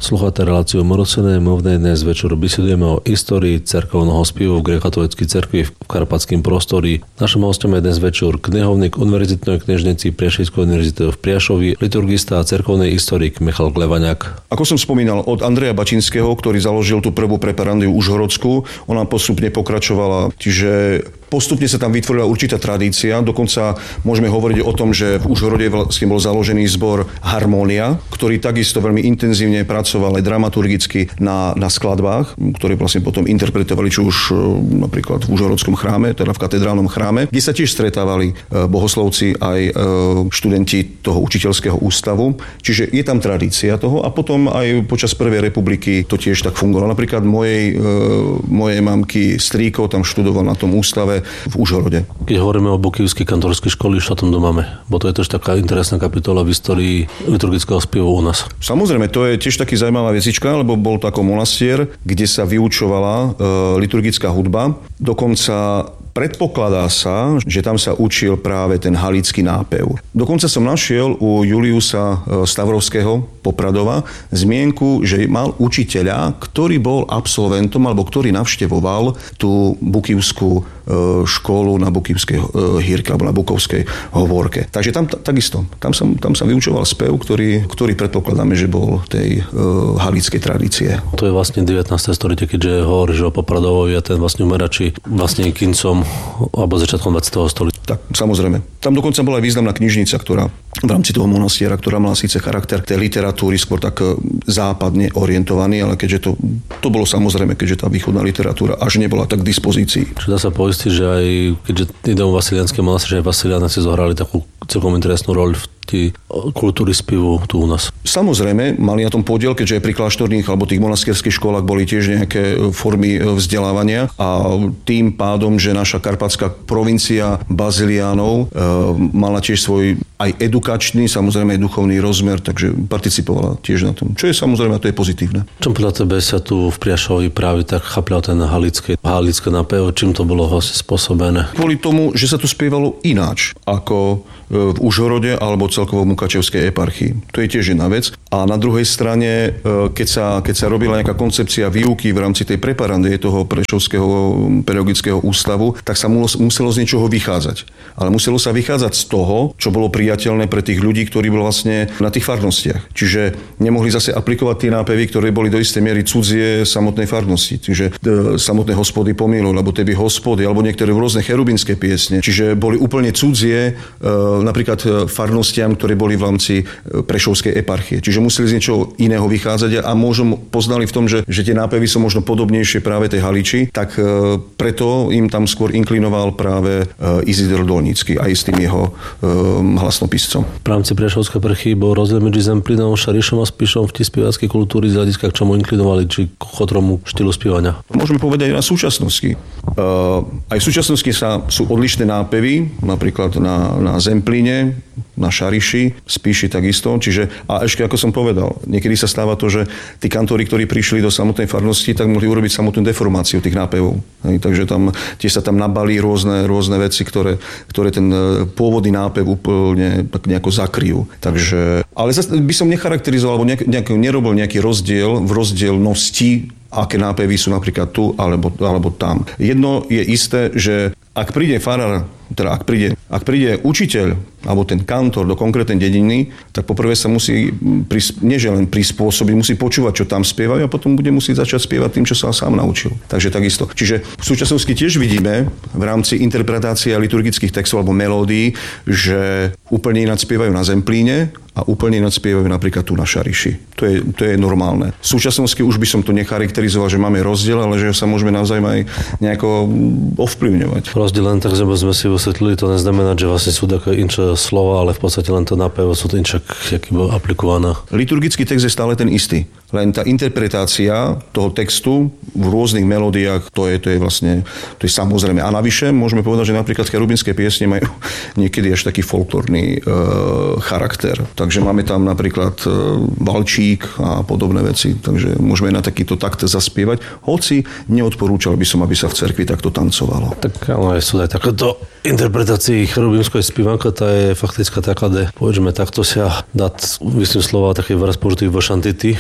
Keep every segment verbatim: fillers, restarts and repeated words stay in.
Slúchate reláciu Morosené movnej. Dnes večer bisedujeme o histórii cirkevného spievu v gréckokatolíckej cirkvi v karpatském prostorí. Našim hostom je dnes večer knihovník Univerzitnej knižnici Prešovskej univerzity v Priašovi, liturgista a cirkevný historik Michal Glevaňák. Ako som spomínal, od Andreja Bačinského, ktorý založil tú prvú preparandiu Užhorodskú, ona postupne pokračovala, čiže postupne sa tam vytvorila určitá tradícia, dokonca môžeme hovoriť o tom, že v Užhorode vlastne bol založený zbor Harmónia, ktorý takisto veľmi intenzívne pracoval aj dramaturgicky na, na skladbách, ktoré vlastne potom interpretovali či už napríklad v Užhorodskom chráme, teda v katedrálnom chráme, kde sa tiež stretávali bohoslovci aj študenti toho učiteľského ústavu. Čiže je tam tradícia toho a potom aj počas Prvej republiky to tiež tak fungovalo. Napríklad mojej, mojej mamky strýko tam študoval na tom ústave v Užhorode. Keď hovoríme o Bukivskej kantorskej školy, čo tam máme? Bo to je tiež taká interesná kapitola v histórii liturgického spievu u nás. Samozrejme, to je tiež taký zaujímavá vecička, lebo bol to ako monastier, kde sa vyučovala e, liturgická hudba. Dokonca predpokladá sa, že tam sa učil práve ten halický nápev. Dokonca som našiel u Juliusa Stavrovského Popradova zmienku, že mal učiteľa, ktorý bol absolventom alebo ktorý navštevoval tú bukivskú školu na Bukivskej hýrke alebo na Bukovskej hovorke. Takže tam t- takisto, tam sa, tam sa vyučoval spev, ktorý, ktorý predpokladáme, že bol tej uh, halickej tradície. To je vlastne devätnáste storočie, keďže hovorí, že o Popradovovi a ten vlastne umerači vlastne kincom alebo začiatkom dvadsiateho storočia. Tak, samozrejme. Tam dokonca bola aj významná knižnica, ktorá v rámci toho monastiera, ktorá mala síce charakter tej literatúry skôr tak západne orientovaný, ale keďže to, to bolo samozrejme, keďže tá východná literatúra až nebola tak k dispozícii. Čo dá sa poistiť, že aj keďže idem Vasilianské monastir, že aj Vasiliáni si zohrali takú celkom interesnú roľ v tej kultúry spevu tu u nás. Samozrejme, mali na tom podiel, keďže aj pri kláštorných alebo tých monastierských školách boli tiež nejaké formy vzdelávania a tým pádom, že naša karpatská provincia Baziliánov e, mala tiež svoj aj edukačný, samozrejme aj duchovný rozmer, takže participovala tiež na tom. Čo je samozrejme, to je pozitívne. Čom podľa tebe sa tu v Priašovi práve tak chapľal ten halický, halické nápev? Čím to bolo vlastne spôsobené? Kvôli tomu, že sa tu spievalo ináč ako v Užhorode alebo celkovo v Mukačevskej eparchii. To je tiež jedna vec. A na druhej strane, keď sa, keď sa robila nejaká koncepcia výuky v rámci tej preparandie toho Prešovského pedagogického ústavu, tak sa muselo z niečoho vychádzať. Ale muselo sa vychádzať z toho, čo bolo priateľné pre tých ľudí, ktorí boli vlastne na tých farnostiach. Čiže nemohli zase aplikovať tie nápevy, ktoré boli do istej miery cudzie samotnej farnosti. Čiže e, samotné hospody pomýlu, alebo teby hospody, alebo niektoré rôzne cherubinské piesne. Čiže boli úplne cudzie e, napríklad farnostiam, ktoré boli v rámci Prešovskej eparchie. Čiže museli z niečoho iného vychádzať a možno poznali v tom, že, že tie nápevy sú možno podobnejšie práve tej Haliči, tak e, preto im tam skôr inklinoval práve e, Izidor Dolnícky aj s tým jeho e, hlasnopiscom. V rámci Prešovskej eparchie bol rozdiel medzi Zemplínom, Šarišom a Spišom v tej spievackej kultúry z hľadiska, k čomu inklinovali, či k chotromu štýlu spievania. Môžeme povedať aj na súčasnosti. E, aj v súčasnosti sa, sú odlišné nápevy, napríklad na, na Zemplíne, na Šariši, Spiši takisto. Čiže, a ešte ako som povedal, niekedy sa stáva to, že tí kantori, ktorí prišli do samotnej farnosti, tak mohli urobiť samotnú deformáciu tých nápevov. Hej, takže tam tiež sa tam nabalí rôzne, rôzne veci, ktoré, ktoré ten pôvodný nápev úplne tak nejako zakryjú. Takže, ale zase by som necharakterizoval, alebo nejak, nejak, nerobil nejaký rozdiel v rozdielnosti, aké nápevy sú napríklad tu alebo, alebo tam. Jedno je isté, že ak príde farár, teda ak príde, ak príde učiteľ alebo ten kantor do konkrétnej dediny, tak poprvé sa musí, nie že len prispôsobiť, musí počúvať, čo tam spievajú a potom bude musieť začať spievať tým, čo sa sám naučil. Takže takisto. Čiže v súčasnosti tiež vidíme v rámci interpretácie liturgických textov alebo melódií, že úplne ináč spievajú na Zemplíne a úplne ináč spievajú napríklad tu na Šariši. To je, to je normálne. V súčasnosti už by som to necharakterizoval, že máme rozdiel, ale že sa môžeme navzájom aj nejako ovplyvňovať. Rozdiel len tak, že sme si vysvetlili, to neznamená, že vlastne sú také inšie slova, ale v podstate len to nápev sú to inšak, aký bol aplikované. Liturgický text je stále ten istý. Len tá interpretácia toho textu v rôznych melódiách, to je, to je vlastne, to je samozrejme. A navyše môžeme povedať, že napríklad cherubinské piesne majú niekedy až taký folklórny e, charakter. Takže máme tam napríklad e, valčík a podobné veci. Takže môžeme na takýto takt zaspievať. Hoci neodporúčal by som, aby sa v cerkvi takto tancovalo. Tak áno, sú aj takéto interpretácii cherubinskej spívanka, tá je faktická taká, že povedzme takto sa dať, myslím slova také výraz použitý vo šantity, na ti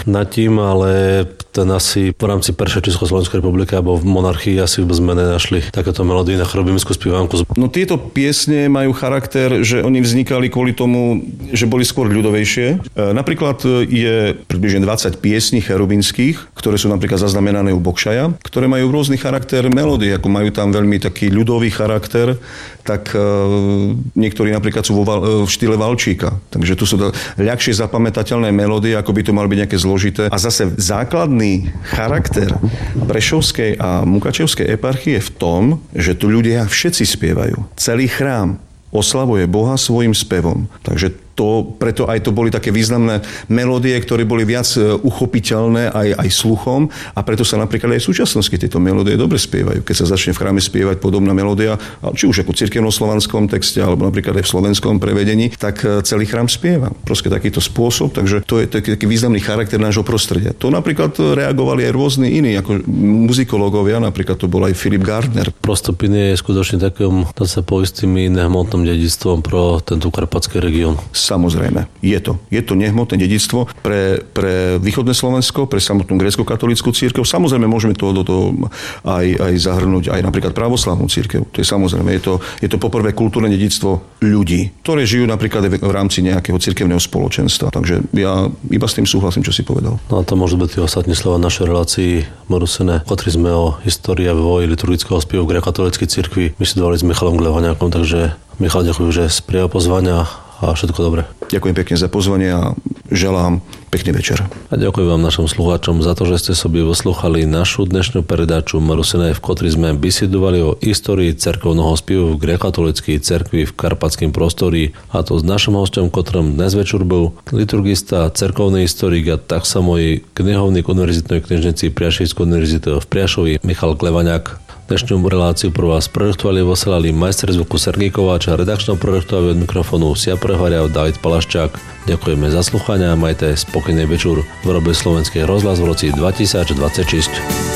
Kým, ale ten asi v rámci prvej Československej republiky alebo v monarchii asi vôbec sme nenašli takéto melódie na chorobímskú spievanku. No tieto piesne majú charakter, že oni vznikali kvôli tomu, že boli skôr ľudovejšie. Napríklad je približne dvadsať piesní cherubínskych, ktoré sú napríklad zaznamenané u Bokšaja, ktoré majú rôzny charakter melódie, ako majú tam veľmi taký ľudový charakter, tak niektorí napríklad sú vo, v štýle Valčíka. Takže tu sú ľahšie zapamätateľné melódie, ako by to mali byť nejaké zložité. A zase základný charakter Prešovskej a Mukačevskej eparchie je v tom, že tu ľudia všetci spievajú. Celý chrám oslavuje Boha svojim spevom. Takže to, preto aj to boli také významné melódie, ktoré boli viac uchopiteľné aj, aj sluchom a preto sa napríklad aj v súčasnosti tieto melódie dobre spievajú. Keď sa začne v chráme spievať podobná melódia, či už ako v cirkevnoslovanskom texte alebo napríklad aj v slovenskom prevedení, tak celý chrám spieva. Proste takýto spôsob, takže to je taký, taký významný charakter nášho prostredia. To napríklad reagovali aj rôzni iní, ako muzikológovia, napríklad to bol aj Philip Gardner. Prostopine je skutočne takým, dá sa povedať, tým nehmotným dedičstvom pro tento karpatský región. Samozrejme, je to. Je to nehmotné dedičstvo pre, pre východné Slovensko, pre samotnú grécko-katolícku cirkev. Samozrejme, môžeme to do toho aj, aj zahrnúť aj napríklad pravoslavnú cirkev. To je samozrejme, je to, je to poprvé kultúrne dedičstvo ľudí, ktoré žijú napríklad v rámci nejakého cirkevného spoločenstva. Takže ja iba s tým súhlasím, čo si povedal. No a to môžu byť tie ostatné slova našej relácii Marusené. Kotri sme o histórii a vývoji liturgického spievu v grécko-katolíckej cirkvi. My si dovali s Michalom Glevaniakom, takže Michal, ďakujem, že z prijal pozvania a všetko dobré. Ďakujem pekne za pozvanie a želám pekný večer. A ďakujem vám našim slucháčom za to, že ste sobie vyslúchali našu dnešnú predáču Marusené, v ktorej sme bisedovali o histórii cirkevného spievu v grécko-katolíckej cirkvi v karpatském prostorí, a to s našim hostom, ktorým dnes večer bol liturgista, cirkevný historik a tak samo i knihovník univerzitnej knižnici Priaševskej univerzity v Priašovi Michal Glevaniak. Dnešnú reláciu pro vás projektovali a vysielali majster zvuku Sergej Kováč a redakčnou projektovali od mikrofónu Sia Prehvaria David Palaščák. Ďakujeme za sluchania a majte spokojný večer v robe Slovenskej rozhlas v roci dvetisícdvadsaťšesť.